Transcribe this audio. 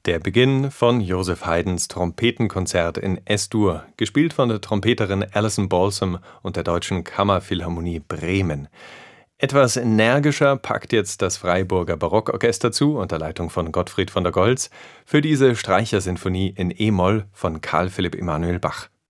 Der Beginn von Joseph Haydns Trompetenkonzert in S-Dur, gespielt von der Trompeterin Alison Balsam und der Deutschen Kammerphilharmonie Bremen. Etwas energischer packt jetzt das Freiburger Barockorchester zu, unter Leitung von Gottfried von der Goltz, für diese Streichersinfonie in E-Moll von Carl Philipp Emanuel Bach.